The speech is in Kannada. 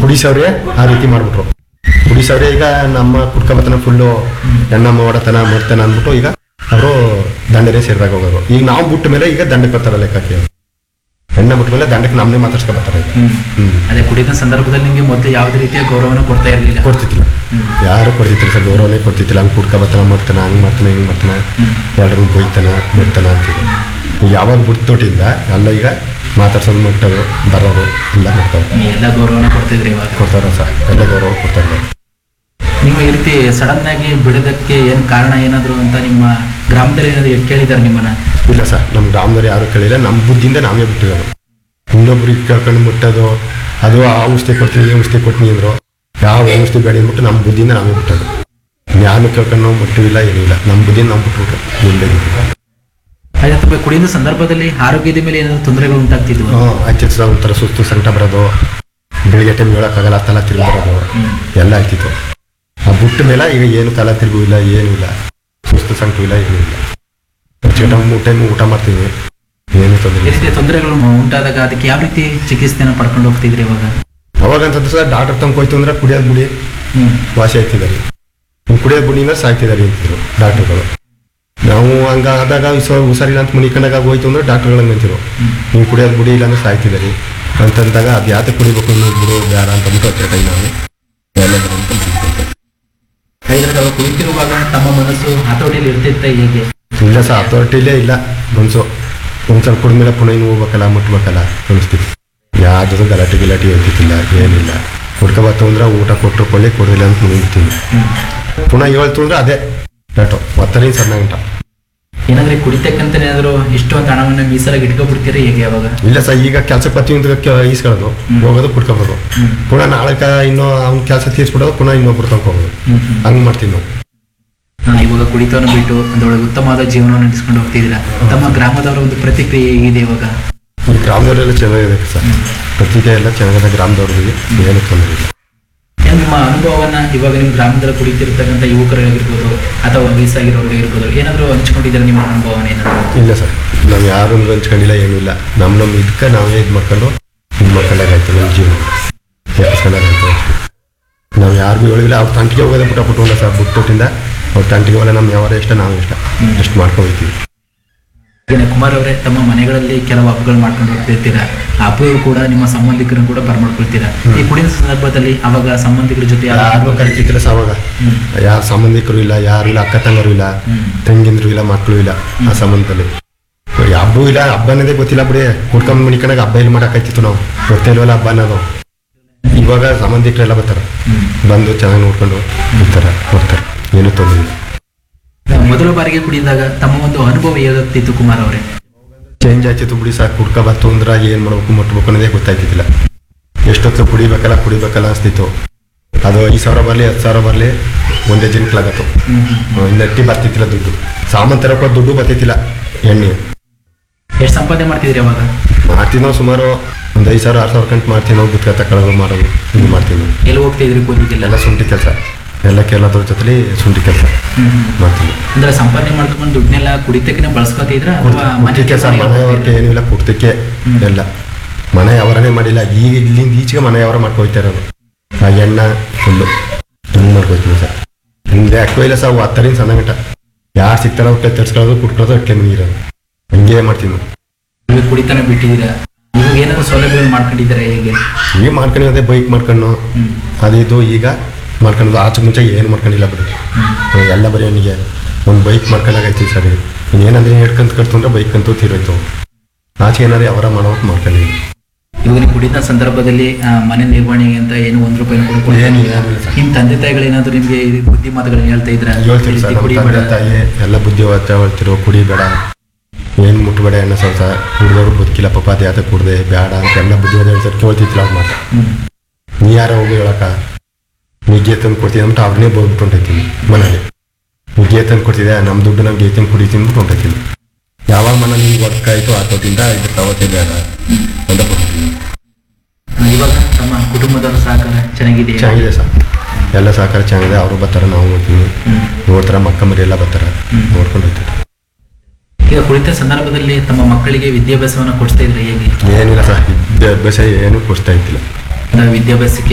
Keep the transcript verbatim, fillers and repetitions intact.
ಕುಡಿಸೋರೆ ಆ ರೀತಿ ಮಾಡ್ಬಿಟ್ರು. ಕುಡಿಸೋರೆ ಈಗ ನಮ್ಮ ಕುಡ್ಕೊಬತ್ತನ ಫುಲ್ಲು ಎಣ್ಣಮ್ಮ ಹೊಡತನ ಮಾಡ್ತಾನ ಅಂದ್ಬಿಟ್ಟು ಈಗ ಅವರು ದಂಡನೆ ಸೇರಿದಾಗ ಹೋಗೋರು. ಈಗ ನಾವು ಬಿಟ್ಟ ಮೇಲೆ ಈಗ ದಂಡಕ್ಕೆ ಬರ್ತಾರ ಲೆಕ್ಕಕ್ಕೆ. ಎಣ್ಣೆ ಬಿಟ್ಟ ಮೇಲೆ ದಂಡಕ್ಕೆ ನಮ್ಮನ್ನೇ ಮಾತಾಡ್ಸ್ಕೊಬರ್ತಾರೆ. ಅದೇ ಕುಡಿದ ಸಂದರ್ಭದಲ್ಲಿ ನಿಮಗೆ ಮೊದಲು ಯಾವುದೇ ರೀತಿಯ ಗೌರವನ ಕೊಡ್ತಾ ಇರಲಿಲ್ಲ? ಕೊಡ್ತಿತ್ತಿಲ್ಲ, ಯಾರು ಕೊಡ್ತಿತ್ತಿಲ್ಲ ಸರ್, ಗೌರವನೇ ಕೊಡ್ತಿತ್ತಿಲ್ಲ. ಹಂಗೆ ಕುಡ್ಕೊಬತ್ತನ ಮಾಡ್ತಾನ, ಹಂಗೆ ಮಾಡ್ತಾನೆ, ಹಿಂಗೆ ಮಾಡ್ತಾನೆ, ಎಲ್ಲರೂ ಬೈತಾನ ಬಿಡ್ತಾನ ಅಂತೀವಿ. ಈಗ ಯಾವಾಗ ಬಿಡ್ತೋಟಿಂದ ಎಲ್ಲ ಈಗ ಮಾತಾಡ್ಸೋದು ಮುಟ್ಟೋದು ಬರೋದು ಎಲ್ಲ ಮಾಡ್ತಾರೆ. ಎಲ್ಲ ಗೌರವನ ಕೊಡ್ತಿದ್ರಿ ಇವಾಗ? ಕೊಡ್ತಾರ ಸರ್, ಎಲ್ಲ ಗೌರವ ಕೊಡ್ತಾರೆ. ನೀವು ಈ ರೀತಿ ಸಡನ್ ಆಗಿ ಬಿಡೋದಕ್ಕೆ ಏನು ಕಾರಣ ಏನಾದ್ರು ಅಂತ ನಿಮ್ಮ ಗ್ರಾಮದಲ್ಲಿ ಏನಾದ್ರು ಕೇಳಿದಾರೆ ನಿಮ್ಮನ್ನ? ಇಲ್ಲ ಸರ್, ನಮ್ಮ ಗ್ರಾಮದವ್ರು ಯಾರು ಕೇಳಿಲ್ಲ, ನಮ್ಮ ಬುದ್ಧಿಯಿಂದ ನಾವೇ ಬಿಟ್ಟಿರೋದು. ಇನ್ನೊಬ್ರಿಗೆ ಕೇಳ್ಕೊಂಡು ಮುಟ್ಟೋದು, ಅದು ಆ ಔಷಧಿ ಕೊಡ್ತೀನಿ ಈ ಔಷಧಿ ಕೊಡ್ತೀನಿ ಅಂದರು, ಯಾವ ಔಷಧಿ ಬೇಡ ಅಂದ್ಬಿಟ್ಟು ನಮ್ಮ ಬುದ್ಧಿಯಿಂದ ನಾವೇ ಬಿಟ್ಟೋದು. ಯಾರು ಕೇಳ್ಕೊಂಡು ನಾವು ಮುಟ್ಟಿಲ್ಲ ಏನೂ ಇಲ್ಲ, ನಮ್ಮ ಬುದ್ಧಿಯಿಂದ ನಾವು ಬಿಟ್ಬಿಟ್ರು ಮುಂದೆ. ಆಯ್ತು, ಕುಡಿಯುವ ಸಂದರ್ಭದಲ್ಲಿ ಆರೋಗ್ಯದ ಮೇಲೆ ಏನಾದ್ರು ತೊಂದರೆಗಳು ಉಂಟಾಗ್ತಿದ್ವು? ಹ್ಞೂ ಆಯ್ತು ಸರ್, ಒಂಥರ ಸುಸ್ತು ಸಂಕಟ ಬರೋದು, ಬೆಳಿಗ್ಗೆ ಟೈಮ್ ಹೇಳೋಕ್ಕಾಗಲ್ಲ, ತಲೆ ತಿರುಗಿ ಬರೋದು ಎಲ್ಲ ಆಗ್ತಿತ್ತು. ಆ ಬಿಟ್ಟ ಮೇಲೆ ಈಗ ಏನು ತಲೆ ತಿರುಗೂ ಇಲ್ಲ, ಏನೂ ಇಲ್ಲ, ಸುಸ್ತು ಸಂಕಟ ಇಲ್ಲ, ಏನೂ ಇಲ್ಲ. ಮೂರು ಟೈಮ್ ಊಟ ಮಾಡ್ತೀವಿ, ಏನು ತೊಂದರೆ ರೀತಿಯ ತೊಂದರೆಗಳು ಉಂಟಾದಾಗ ಅದಕ್ಕೆ ಯಾವ ರೀತಿ ಚಿಕಿತ್ಸೆನ ಪಡ್ಕೊಂಡು ಹೋಗ್ತಿದ್ರಿ ಇವಾಗ? ಅವಾಗ ಅಂತಂದ್ರೆ ಸರ್ ಡಾಕ್ಟರ್ ತಂಗೆ ಹೋಯ್ತು ಅಂದ್ರೆ ಕುಡಿಯೋದು ಬಿಡಿ ವಾಸಿ ಆಗ್ತಿದ್ದಾರೆ, ನೀವು ಕುಡಿಯೋದು ಬಿಡಿ ಅಂದ್ರೆ ಸಾಯ್ತಿದ್ದಾರೆ ಅಂತಿದ್ರು ಡಾಕ್ಟರ್ಗಳು. ನಾವು ಹಂಗ ಆದಾಗ ಹುಷಾರಿಲ್ಲ ಅಂತ ಮನಿಕೊಂಡಾಗ ಹೋಯ್ತು ಅಂದ್ರೆ ಡಾಕ್ಟರ್ಗಳು ಅಂತಿರು, ನೀವು ಕುಡಿಯೋದು ಬಿಡಿ ಇಲ್ಲ ಅಂದ್ರೆ ಸಾಯ್ತಿದ್ದಾರೆ ಅಂತಂದಾಗ ಅದು ಯಾಕೆ ಕುಡಿಬೇಕು ಅನ್ನೋದು ಬಿಡು ಬೇಡ ಅಂತ ಅಂದ್ಬಿಟ್ಟು ಹತ್ತಿರ ಕೈ ನಾವು ಎಲ್ಲ ಕೈದಾಗ ಕುಳಿತಿರುವಾಗ ತಮ್ಮ ಮನಸ್ಸು ಹತೋಟಿಯಲ್ಲಿ ಇರ್ತಿತ್ತ ಹೇಗೆ? ಇಲ್ಲ ಸರ್, ಅಥಾರಿಟಿಲೇ ಇಲ್ಲ ಮನ್ಸು. ಒಂದ್ಸಲ ಕುಡಿದ್ಮೇಲೆ ಪುನಃ ಇನ್ನು ಹೋಗ್ಬೇಕಲ್ಲ ಮುಟ್ಬೇಕಲ್ಲ ಅನಿಸ್ತಿತ್ತು. ಯಾವ್ದು ಗಲಾಟೆ ಗಿಲಾಟಿ ಹೇಳ್ತಿತ್ತಿಲ್ಲ, ಏನಿಲ್ಲ. ಹುಡ್ಕೊಬತ್ತು ಅಂದ್ರೆ ಊಟ ಕೊಟ್ಟರು ಕೊಳ್ಳಿ ಕೊಡಲಿಲ್ಲ ಅಂತ ಮುಗಿತೀನಿ. ಪುನಃ ಹೇಳ್ತು ಅಂದ್ರೆ ಅದೇ ಡಾಟೋ ಒತ್ತರಿ ಸಣ್ಣ ಗಂಟ. ಏನಾದ್ರೆ ಕುಡಿತಕ್ಕಂತ ಏನಾದ್ರು ಇಷ್ಟೊಂದು ಹಣವನ್ನ ಮೀಸಲಾಗಿ ಇಟ್ಕೊಬಿಡ್ತೀರಿ ಹೇಗೆ ಅವಾಗ? ಇಲ್ಲ ಸರ್, ಈಗ ಕೆಲಸ ಪ್ರತಿ ಈಸ್ಕೊಳ್ಳೋದು ಹೋಗೋದು ಕುಡ್ಕೊಬೋದು, ಪುನಃ ನಾಳೆ ಇನ್ನೂ ಅವ್ನ ಕೆಲಸ ತೀರ್ಸ್ಬಿಡೋದು, ಪುನಃ ಇನ್ನೊಬ್ರು ತಗೊಂಡು ಹಂಗೆ ಮಾಡ್ತೀವಿ ನಾವು. ಇವಾಗ ಕುಡಿತವನ್ನು ಬಿಟ್ಟು ಅದರೊಳಗೆ ಉತ್ತಮವಾದ ಜೀವನವನ್ನು ನಡೆಸ್ಕೊಂಡು ಹೋಗ್ತಿದ್ದೀರಾ. ತಮ್ಮ ಗ್ರಾಮದವರ ಒಂದು ಪ್ರತಿಕ್ರಿಯೆ ಹೇಗಿದೆ ಇವಾಗ? ಗ್ರಾಮದವರೆಲ್ಲ ಚೆನ್ನಾಗಿದೆ ಸರ್, ಪ್ರತಿಕ್ರಿಯೆ ಎಲ್ಲ ಚೆನ್ನಾಗಿದೆ ಗ್ರಾಮದವ್ರಿಗೆ, ಏನು ತೊಂದರೆ ಇಲ್ಲ. ನಿಮ್ಮ ಅನುಭವವನ್ನ ಇವಾಗ ನಿಮ್ಮ ಗ್ರಾಮದಲ್ಲಿ ಕುಡಿತಿರ್ತಕ್ಕಂಥ ಯುವಕರಾಗಿರ್ಬೋದು ಅಥವಾ ವಯಸ್ಸಾಗಿರೋರಿಗಿರ್ಬೋದು ಏನಾದರೂ ಹಂಚ್ಕೊಂಡಿದ್ದಾರೆ ನಿಮ್ಮ ಅನುಭವನ ಏನಾದರೂ? ಇಲ್ಲ ಸರ್, ನಾವು ಯಾರು ಹಂಚ್ಕೊಂಡಿಲ್ಲ, ಏನೂ ಇಲ್ಲ. ನಮ್ಮ ನಮ್ಮ ಇದಕ್ಕೆ ನಾವೇ ಇದು ಮಾಡ್ಕೊಂಡು ಇದು ಮಾಡ್ಕೊಂಡಾಗಾಯ್ತು, ನಮ್ಮ ಜೀವನ ಎಪ್ಪಿಸ್ಕೊಂಡಾಗಾಯ್ತು. ನಾವು ಯಾರಿಗೂ ಹೇಳಿಲ್ಲ, ಅವ್ರ ತಂಟಿಗೆ ಹೋಗೋದೇ ಪುಟ್ಟ ಪುಟ್ಟ ಸರ್, ಬಿಟ್ಟುಟ್ಟಿಂದ ಅವ್ರ ತಂಟಿಗೆ ಹೋಗಲ್ಲ, ನಮ್ಮ ಯಾವಾರ ಇಷ್ಟ ನಾವು ಇಷ್ಟ ಎಷ್ಟು ಮಾಡ್ಕೊಳ್ತೀವಿ. ಕುಮಾರ್ ಅವರೇ, ತಮ್ಮ ಮನೆಗಳಲ್ಲಿ ಕೆಲವು ಹಬ್ಬಗಳು ಮಾಡ್ಕೊಂಡು ಹೋಗ್ತಿರ್ತೀರಾ, ಹಬ್ಬಗಳು ಕೂಡ ನಿಮ್ಮ ಸಂಬಂಧಿಕರನ್ನು ಕೂಡ ಬರ್ಮಾಡ್ಕೊಳ್ತೀರಾ. ಈ ಕುಡಿದ ಸಂದರ್ಭದಲ್ಲಿ ಅವಾಗ ಸಂಬಂಧಿಕರ ಜೊತೆ ಯಾರು ಕರಿತಿತ್ತಿಲ್ಲ ಸರ್, ಅವಾಗ ಯಾರು ಸಂಬಂಧಿಕರು ಇಲ್ಲ, ಯಾರು ಇಲ್ಲ, ಅಕ್ಕ ತಂಗರು ಇಲ್ಲ, ತಂಗಿಂದ್ರು ಇಲ್ಲ, ಮಕ್ಕಳು ಇಲ್ಲ. ಆ ಸಂಬಂಧದಲ್ಲಿ ಹಬ್ಬ ಇಲ್ಲ, ಹಬ್ಬ ಅನ್ನೋದೇ ಗೊತ್ತಿಲ್ಲ ಬಿಡಿ. ಕುಡ್ಕೊಂಡ್ ಮಣಿಕಣಾಗ ಹಬ್ಬ ಇಲ್ಲಿ ಮಾಡಕ್ಕಾಯ್ತಿತ್ತು, ನಾವು ಗೊತ್ತೇ ಇಲ್ವಲ್ಲ ಹಬ್ಬ ಅನ್ನೋದು. ಇವಾಗ ಸಂಬಂಧಿಕರೆಲ್ಲ ಬರ್ತಾರೆ, ಬಂದು ಚೆನ್ನಾಗಿ ನೋಡ್ಕೊಂಡು ಇರ್ತಾರೆ ಕೊಡ್ತಾರೆ, ಏನು ತೊಂದರೆ ಇಲ್ಲ. ಮೊದಲ ಬಾರಿಗೆ ಕುಡಿದಾಗ ತಮ್ಮ ಒಂದು ಅನುಭವ ಹೇಗಾಗ್ತಿತ್ತು ಕುಮಾರ್ ಅವರೇ? ಚೇಂಜ್ ಆಯ್ತಿತ್ತು ಬಿಡಿ ಸರ್. ಕುಡ್ಕೊಬತ್ತು ಅಂದ್ರೆ ಏನ್ ಮಾಡ್ಬೇಕು ಮುಟ್ಬೇಕು ಅನ್ನೋದೇ ಗೊತ್ತಾಯ್ತಿದ್ದಿಲ್ಲ. ಎಷ್ಟೊತ್ತು ಕುಡಿಬೇಕಲ್ಲ ಕುಡಿಬೇಕಲ್ಲ ಅನಿಸ್ತಿತ್ತು. ಅದು ಐದು ಸಾವಿರ ಬರಲಿ ಹತ್ತು ಸಾವಿರ ಬರಲಿ ಒಂದೇ ಜಿನ್ಕ್ಲಾಗತ್ತು, ನೆಟ್ಟಿ ಬರ್ತಿತ್ತಿಲ್ಲ ದುಡ್ಡು. ಸಾಮಾನು ತರಕ್ಕೆ ದುಡ್ಡು ಬರ್ತಿತ್ತಿಲ್ಲ. ಎಣ್ಣೆ ಎಷ್ಟು ಸಂಪಾದನೆ ಮಾಡ್ತಿದ್ರಿ ಅವಾಗ? ಮಾಡ್ತೀವಿ ನಾವು ಸುಮಾರು ಒಂದು ಐದು ಸಾವಿರ ಆರು ಸಾವಿರ ಕಂಟು ಮಾಡ್ತೀವಿ ನಾವು. ಗುತ್ಕ ತಗೊಳ್ಳೋದು ಮಾಡೋದು ಇದು ಮಾಡ್ತೀವಿ ನಾವು. ಎಲ್ಲಿ ಹೋಗ್ತಿದ್ರಿ ಕೂತಿದ್ದಿಲ್ಲ? ಎಲ್ಲ ಶುಂಠಿ ಕೆಲಸ, ಎಲ್ಲ ಕೇರಳದವ್ರ ಜೊತೆಲಿ ಶುಂಠಿ ಕೆಲಸ ಮಾಡ್ತೀವಿ. ಅಂದ್ರೆ ಸಂಪಾದನೆ ಮಾಡ್ಕೊಂಡು ದುಡ್ಡನ್ನೆಲ್ಲ ಕುಡಿತಕ್ಕೆ ಬಳಸ್ಕೊತಿದ್ರ? ಕೆಲಸ ಮನೆಯವ್ರಿಗೆ ಏನಿಲ್ಲ, ಕುಡ್ತಕ್ಕೆ ಎಲ್ಲ ಮನೆ ಅವರನೇ ಮಾಡಿಲ್ಲ. ಈಗ ಇಲ್ಲಿಂದ ಈಚೆಗೆ ಮನೆ ಅವರ ಮಾಡ್ಕೊಯ್ತಾ ಇರೋದು. ಆ ಎಣ್ಣ ಫುಲ್ಲು ಹಿಂಗೆ ಮಾಡ್ಕೊಯ್ತೀವಿ ಸರ್. ಹಿಂದೆ ಅಕ್ಕೋ ಇಲ್ಲ ಸರ್, ಹತ್ತರಿಂದ ಸಣ್ಣ ಗಂಟ ಯಾರು ಸಿಗ್ತಾರ ಅವ್ರ ತರ್ಸ್ಕೊಳ್ಳೋದು ಕುಟ್ಕೊಳ್ಳೋದು ಅಕ್ಕೆ ಮುಗಿರೋದು ಹಂಗೆ ಮಾಡ್ತೀವಿ ನಾವು. ಈಗ ಕುಡಿತಾನೆ ಬಿಟ್ಟಿದ್ದೀರಾ, ಇವಾಗ ಏನಾದ್ರು ಸೌಲಭ್ಯಗಳು ಮಾಡ್ಕೊಂಡಿದ್ದಾರೆ ಹೇಗೆ? ಈಗ ಮಾಡ್ಕೊಂಡು ಅದೇ ಬೈಕ್ ಮಾಡ್ಕೊಂಡು ಅದಿದ್ದು ಈಗ ಮಾಡ್ಕೊಂಡು. ಆಚೆ ಮುಂಚೆ ಏನು ಮಾಡ್ಕೊಂಡಿಲ್ಲ ಬಿಡಿ, ಎಲ್ಲ ಬರೀ ಅವನಿಗೆ ಒಂದು ಬೈಕ್ ಮಾಡ್ಕೊಂಡಾಗೈತಿ ಸರಿ. ಏನಂದ್ರೆ ಹೇಳ್ಕೊಂತ ಕಟ್ತು ಅಂದ್ರೆ ಬೈಕ್ ಅಂತೂ ತೀರೋಯ್ತು. ಆಚೆ ಏನಾದ್ರು ಅವರ ಮಾಡೋಕೆ ಮಾಡ್ಕೊಂಡಿಲ್ಲ. ಇವಾಗ ನೀವು ಕುಡಿದ ಸಂದರ್ಭದಲ್ಲಿ ಮನೆ ನಿರ್ವಹಣೆಗೆ ಅಂತ ಏನು ಒಂದು ರೂಪಾಯಿ ನಿಮ್ಮ ತಂದೆ ತಾಯಿಗಳು ಏನಾದ್ರು ನಿಮಗೆ ಬುದ್ಧಿ ಮಾತುಗಳನ್ನ ಹೇಳ್ತಾ ಇದ್ರ? ಹೇಳ್ತೀವಿ ಸರ್, ನಮ್ಮ ತಂದೆ ತಾಯಿ ಎಲ್ಲ ಬುದ್ಧಿ ಹೇಳ್ತಿರೋ, ಕುಡಿಬೇಡ, ಏನು ಮುಟ್ಟಬೇಡ, ಎಣ್ಣೆ ಸ್ವಲ್ಪ ಕುಡಿದವ್ರು ಬದುಕಿಲ್ಲ ಪಾಪ, ಅದು ಯಾತ ಕುಡ್ದೆ ಬೇಡ ಅಂತ ಎಲ್ಲ ಬುದ್ಧಿವಾದ ಹೇಳ್ತಾರೆ. ಕೇಳ್ತಿತ್ತಿಲ್ಲ ಅವ್ರ ಮಾತು. ನೀ ಯಾರ ಹೋಗಿ ಹೇಳಕ್ಕ, ನೀ ಗೇ ತಂದು ಕೊಡ್ತೀನಿ ಅಂದ್ಬಿಟ್ಟು ಅವ್ರನ್ನೇ ಬೋಗ್ಬಿಟ್ಟು ಹೊಂಟೈತೀನಿ ಮನೇಲಿ. ನೀ ಗೇ ತಂದು ಕೊಡ್ತಿದ್ದೆ, ನಮ್ಮ ದುಡ್ಡು ನಾವು ಗೇ ತಂದು ಕುಡಿತೀನಿ ಅಂದ್ಬಿಟ್ಟು ಹೊಂಟೈತೀನಿ. ಯಾವಾಗ ಮನೆ ನಿಮ್ಗೆ ವರ್ಕಾಯಿತು ಆತೋದಿಂದ ಇದು ತಗೋತೇ ಬೇಡ ಅಂತ ಕೊಡ್ತೀನಿ. ಇವಾಗ ತಮ್ಮ ಕುಟುಂಬದವರ ಸಹಕಾರ ಚೆನ್ನಾಗಿದೆ? ಚೆನ್ನಾಗಿದೆ ಸರ್, ಎಲ್ಲ ಸಹಕಾರ ಚೆನ್ನಾಗಿದೆ. ಅವರು ಬರ್ತಾರೆ, ನಾವು ಹೋಗ್ತೀವಿ, ನೋಡ್ತಾರೆ, ಮಕ್ಕ ಮರಿ ಎಲ್ಲ ಬರ್ತಾರೆ, ನೋಡ್ಕೊಂಡು ಹೋಗ್ತಾರೆ. ಈಗ ಕುಳಿತ ಸಂದರ್ಭದಲ್ಲಿ ತಮ್ಮ ಮಕ್ಕಳಿಗೆ ವಿದ್ಯಾಭ್ಯಾಸವನ್ನು ಕೊಡಿಸ್ತಾ ಇದ್ರೆ ಹೇಗೆ? ಏನಿಲ್ಲ ಸರ್, ವಿದ್ಯಾಭ್ಯಾಸ ಏನು ಕೊಡಿಸ್ತಾ ಇದ್ದಿಲ್ಲ. ವಿದ್ಯಾಭ್ಯಾಸಕ್ಕೆ